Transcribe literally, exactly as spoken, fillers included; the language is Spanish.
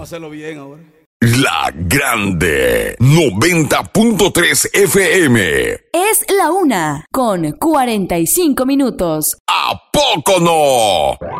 Vamos a hacerlo bien ahora. La Grande noventa punto tres F M. Es la una con cuarenta y cinco minutos. ¿A poco no?